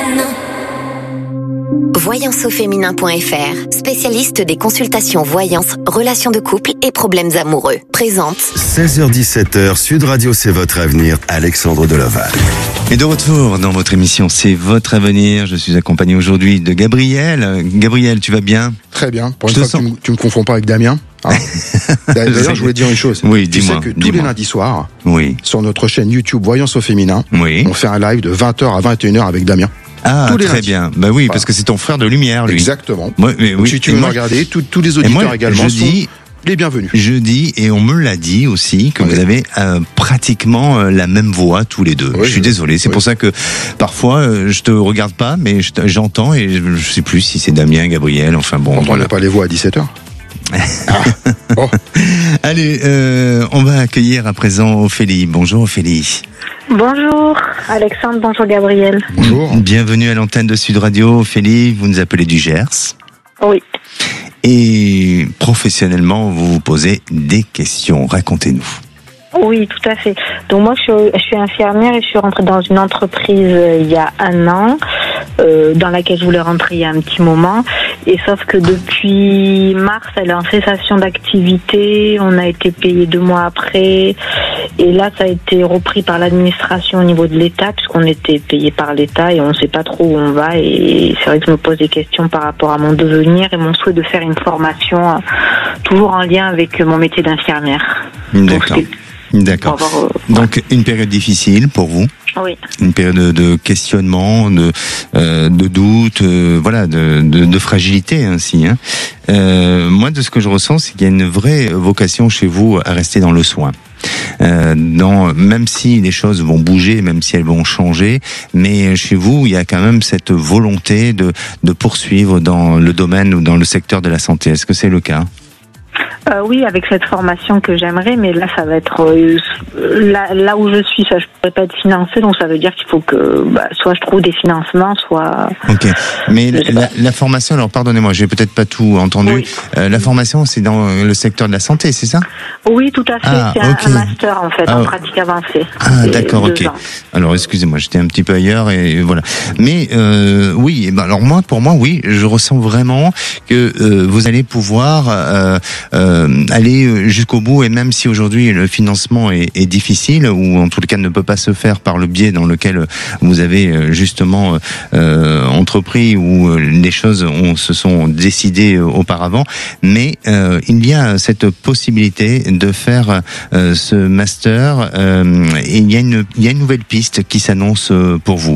Voyanceauféminin.fr, spécialiste des consultations voyance, relations de couple et problèmes amoureux. Présente 16h-17h, Sud Radio, c'est votre avenir, Alexandre Delaval. Et de retour dans votre émission, c'est votre avenir. Je suis accompagné aujourd'hui de Gabriel. Gabriel, tu vas bien ? Très bien. Pour une fois que tu me confonds pas avec Damien. Hein. D'ailleurs, je voulais dire une chose. Oui, tu sais que tous les lundis soirs, sur notre chaîne YouTube Voyance au Féminin, on fait un live de 20h à 21h avec Damien. Ah, très bien. Bah oui, parce que c'est ton frère de lumière, lui. Exactement. Moi, mais oui. Si tu veux me regarder, tous les auditeurs également sont les bienvenus. Je dis, et on me l'a dit aussi, que vous avez pratiquement la même voix tous les deux. Je suis désolé, c'est pour ça que parfois je te regarde pas, mais j'entends et je sais plus si c'est Damien, Gabriel, enfin bon. On n'a pas les voix à 17h. Allez, on va accueillir à présent Ophélie. Bonjour Ophélie. Bonjour Alexandre, bonjour Gabriel. Bonjour. Bienvenue à l'antenne de Sud Radio. Ophélie, vous nous appelez du Gers. Oui. Et professionnellement, vous vous posez des questions. Racontez-nous. Oui, tout à fait. Donc moi, je suis infirmière et je suis rentrée dans une entreprise il y a 1 an, dans laquelle je voulais rentrer il y a un petit moment. Et sauf que depuis mars, elle est en cessation d'activité. On a été payé 2 mois après. Et là, ça a été repris par l'administration au niveau de l'État, puisqu'on était payé par l'État et on ne sait pas trop où on va. Et c'est vrai que je me pose des questions par rapport à mon devenir et mon souhait de faire une formation toujours en lien avec mon métier d'infirmière. D'accord. Donc une période difficile pour vous. Oui. Une période de questionnement, de doute, voilà, de fragilité ainsi. Moi, de ce que je ressens, c'est qu'il y a une vraie vocation chez vous à rester dans le soin. Même si les choses vont bouger, même si elles vont changer, mais chez vous, il y a quand même cette volonté de poursuivre dans le domaine ou dans le secteur de la santé. Est-ce que c'est le cas ? Oui, avec cette formation que j'aimerais, mais là, ça va être là où je suis, ça, je pourrais pas être financée, donc ça veut dire qu'il faut que soit je trouve des financements, soit. Ok, mais la formation, alors pardonnez-moi, j'ai peut-être pas tout entendu. Oui. La formation, c'est dans le secteur de la santé, c'est ça ? Oui, tout à fait. C'est un master en fait, en pratique avancée. Ah, d'accord, ok. Alors, excusez-moi, j'étais un petit peu ailleurs et voilà. Mais oui, alors moi, pour moi, oui, je ressens vraiment que vous allez pouvoir aller jusqu'au bout, et même si aujourd'hui le financement est difficile, ou en tout cas ne peut pas se faire par le biais dans lequel vous avez justement entrepris, où les choses se sont décidées auparavant, mais il y a cette possibilité de faire ce master, et il y a une nouvelle piste qui s'annonce pour vous.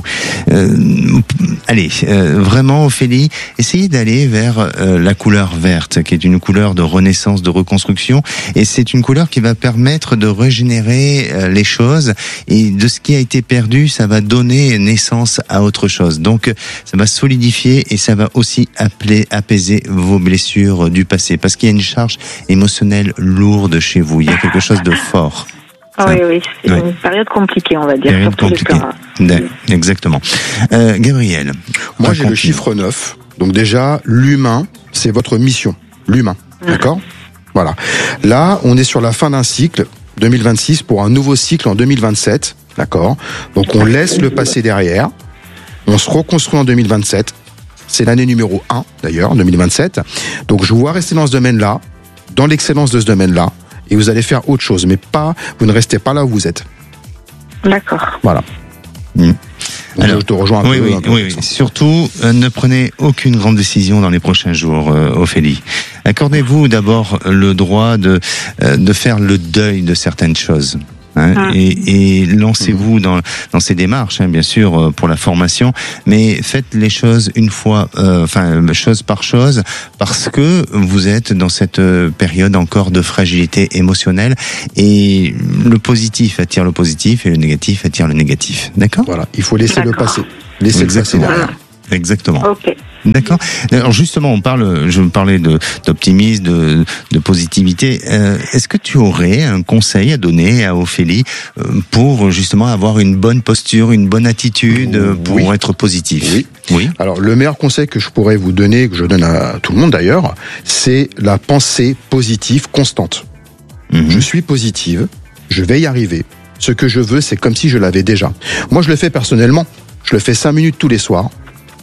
Allez, vraiment Ophélie, essayez d'aller vers la couleur verte, qui est une couleur de renaissance, de reconstruction, et c'est une couleur qui va permettre de régénérer les choses, et de ce qui a été perdu, ça va donner naissance à autre chose. Donc ça va solidifier et ça va aussi apaiser vos blessures du passé, parce qu'il y a une charge émotionnelle lourde chez vous, il y a quelque chose de fort. Oui, c'est une période compliquée, on va dire. Période compliquée. Exactement. Gabriel. Moi, j'ai le chiffre 9. Donc déjà, l'humain, c'est votre mission. L'humain. D'accord ? Voilà. Là, on est sur la fin d'un cycle, 2026, pour un nouveau cycle en 2027. D'accord ? Donc on laisse le passé derrière. On se reconstruit en 2027. C'est l'année numéro 1, d'ailleurs, 2027. Donc je vous vois rester dans ce domaine-là, dans l'excellence de ce domaine-là, et vous allez faire autre chose, mais vous ne restez pas là où vous êtes. D'accord. Voilà. Alors, je te rejoins un peu. Oui. Surtout, ne prenez aucune grande décision dans les prochains jours, Ophélie. Accordez-vous d'abord le droit de faire le deuil de certaines choses. Et lancez-vous dans ces démarches, bien sûr, pour la formation, mais faites les choses une fois, chose par chose, parce que vous êtes dans cette période encore de fragilité émotionnelle, et le positif attire le positif et le négatif attire le négatif. D'accord ? Voilà, il faut laisser le passé. Laisser le passé derrière. Exactement. Ok. D'accord. Alors justement, je parlais d'optimisme, de positivité. Est-ce que tu aurais un conseil à donner à Ophélie pour justement avoir une bonne posture, une bonne attitude pour être positif ? Oui. Alors le meilleur conseil que je pourrais vous donner, que je donne à tout le monde d'ailleurs, c'est la pensée positive constante. Je suis positive, je vais y arriver. Ce que je veux, c'est comme si je l'avais déjà. Moi, je le fais personnellement. Je le fais 5 minutes tous les soirs.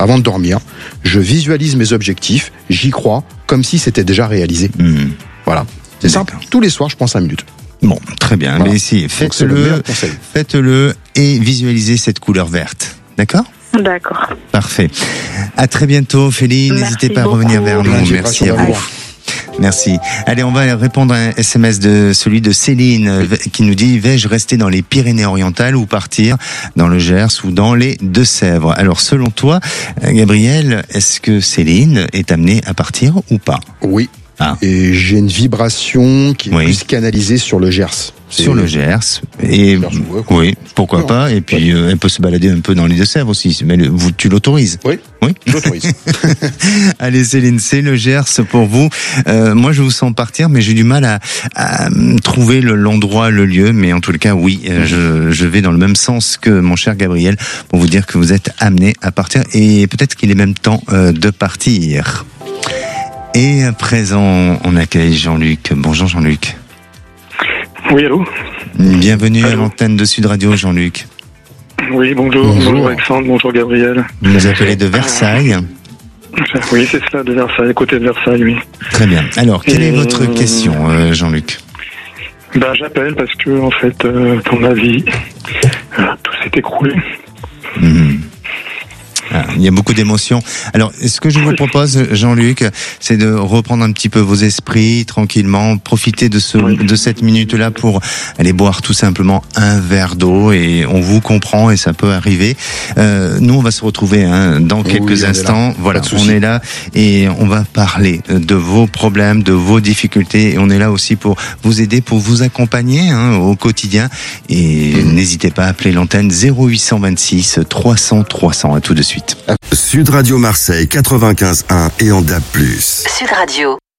avant de dormir, je visualise mes objectifs, j'y crois, comme si c'était déjà réalisé. Voilà. C'est simple. Tous les soirs, je prends 5 minutes. Bon, très bien. Voilà. Mais si, faites-le et visualisez cette couleur verte. D'accord ? D'accord. Parfait. À très bientôt, Féline. Merci N'hésitez pas beaucoup. à revenir vers nous. Merci à vous. Merci. Allez, on va répondre à un SMS de celui de Céline qui nous dit: vais-je rester dans les Pyrénées-Orientales ou partir dans le Gers ou dans les Deux-Sèvres? Alors, selon toi, Gabriel, est-ce que Céline est amenée à partir ou pas? Oui. Ah. Et j'ai une vibration qui est plus canalisée sur le Gers. Sur le Gers. Et oui, pourquoi pas. Et puis elle peut se balader un peu dans les Deux-Sèvres aussi. Mais tu l'autorises? Oui. Je l'autorise. Allez Céline, c'est le Gers pour vous. Moi je vous sens partir, mais j'ai du mal à trouver l'endroit, le lieu. Mais en tout cas, oui, je vais dans le même sens que mon cher Gabriel pour vous dire que vous êtes amené à partir. Et peut-être qu'il est même temps de partir. Et à présent, on accueille Jean-Luc. Bonjour Jean-Luc. Oui, allô. Bienvenue à l'antenne de Sud Radio, Jean-Luc. Oui, bonjour Alexandre, bonjour Gabriel. Vous nous appelez de Versailles. Oui, c'est cela, de Versailles, côté de Versailles, oui. Très bien. Alors, quelle est votre question, Jean-Luc? J'appelle parce que, en fait, dans ma vie, tout s'est écroulé. Il y a beaucoup d'émotions. Alors, ce que je vous propose, Jean-Luc, c'est de reprendre un petit peu vos esprits tranquillement, profiter de cette minute-là pour aller boire tout simplement un verre d'eau, et on vous comprend et ça peut arriver. Nous, on va se retrouver dans quelques instants. Voilà, on est là et on va parler de vos problèmes, de vos difficultés, et on est là aussi pour vous aider, pour vous accompagner au quotidien. Et n'hésitez pas à appeler l'antenne 0826 300 300. À tout de suite. Sud Radio Marseille 95.1 et en DAB+. Sud Radio.